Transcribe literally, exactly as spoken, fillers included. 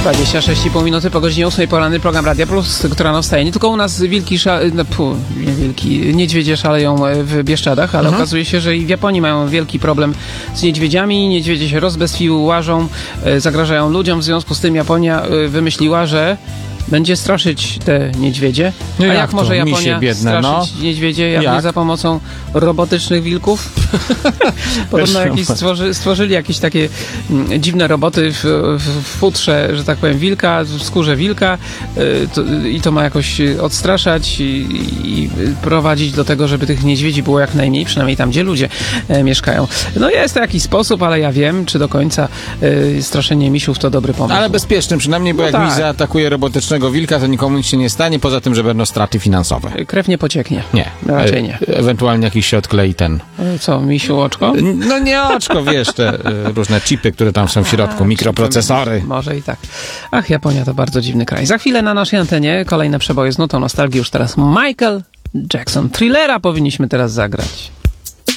dwadzieścia sześć i pół minuty po godzinie ósmej poranny program Radia Plus, która no wstaje. Nie tylko u nas wilki, szale... no, pu, nie wilki, niedźwiedzie szaleją w Bieszczadach, ale mhm. okazuje się, że i w Japonii mają wielki problem z niedźwiedziami. Niedźwiedzie się rozbestwiły, łażą, zagrażają ludziom. W związku z tym Japonia wymyśliła, że będzie straszyć te niedźwiedzie. No A jak, jak to? może Japonia biedne, straszyć no. niedźwiedzie? Jak, jak? Nie za pomocą robotycznych wilków? Podobno jakieś stworzy, stworzyli jakieś takie mm, dziwne roboty w, w futrze, że tak powiem, wilka, w skórze wilka y, to, i to ma jakoś odstraszać i, i prowadzić do tego, żeby tych niedźwiedzi było jak najmniej, przynajmniej tam, gdzie ludzie e, mieszkają. No jest to jakiś sposób, ale ja wiem, czy do końca y, straszenie misiów to dobry pomysł. Ale bezpieczny przynajmniej, bo no jak tak. miś zaatakuje robotycznego wilka, to nikomu nic się nie stanie, poza tym, że będą straty finansowe. Krew nie pocieknie. Nie. Raczej nie. E, ewentualnie jakiś się odklei ten. Co, misiu oczko? No nie oczko, wiesz, te różne chipy, które tam są w środku, mikroprocesory. Może i tak. Ach, Japonia to bardzo dziwny kraj. Za chwilę na naszej antenie kolejne przeboje z nutą nostalgii. Już teraz Michael Jackson. Thrillera powinniśmy teraz zagrać.